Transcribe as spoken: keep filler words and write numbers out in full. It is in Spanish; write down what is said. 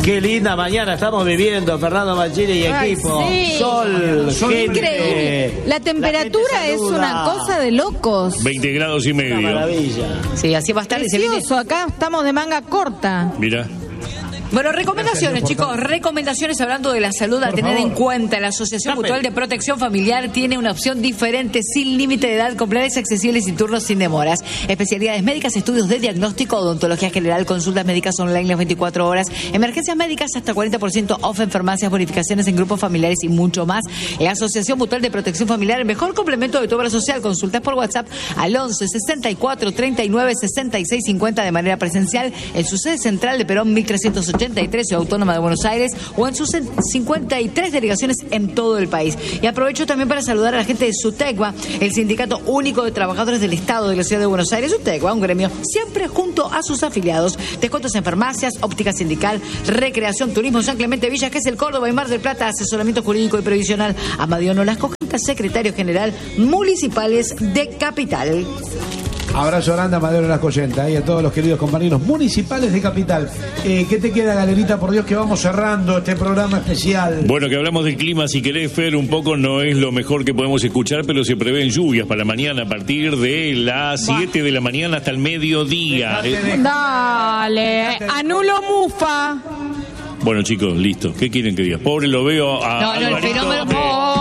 Qué linda mañana estamos viviendo, Fernando Mancini y Ay, equipo. sí. Sol, gente. Increíble. La temperatura La gente es saluda. una cosa de locos. veinte grados y Una medio. maravilla. Sí, así va a estar. y se viene- Precioso, acá estamos de manga corta. Mira. Bueno, recomendaciones, chicos, recomendaciones hablando de la salud a tener en cuenta. La Asociación Mutual de Protección Familiar tiene una opción diferente, sin límite de edad, con planes accesibles y turnos sin demoras. Especialidades médicas, estudios de diagnóstico, odontología general, consultas médicas online las veinticuatro horas, emergencias médicas hasta cuarenta por ciento off en farmacias, bonificaciones en grupos familiares y mucho más. La Asociación Mutual de Protección Familiar, el mejor complemento de tu obra social. Consultas por WhatsApp al once sesenta y cuatro treinta y nueve sesenta y seis cincuenta de manera presencial en su sede central de Perón mil trescientos ochenta y tres, Ciudad Autónoma de Buenos Aires, o en sus cincuenta y tres delegaciones en todo el país. Y aprovecho también para saludar a la gente de SUTECBA, el Sindicato Único de Trabajadores del Estado de la Ciudad de Buenos Aires. SUTECBA, un gremio siempre junto a sus afiliados. Descuentos en farmacias, óptica sindical, recreación, turismo, San Clemente Villas, que es el Córdoba y Mar del Plata, asesoramiento jurídico y previsional. Amadeo Nolasco, secretario general municipales de Capital. Abrazo grande a Madero Las Coyenta y a todos los queridos compañeros municipales de Capital. Eh, ¿Qué te queda, Galerita? Por Dios, que vamos cerrando este programa especial. Bueno, que hablamos del clima, si querés, Fer, un poco no es lo mejor que podemos escuchar, pero se prevén lluvias para mañana a partir de las siete de la mañana hasta el mediodía. Eh, Dale, anulo mufa. bueno, chicos, listo. ¿Qué quieren que diga? Pobre lo veo a... No, no, el Alvarito, fenómeno... eh,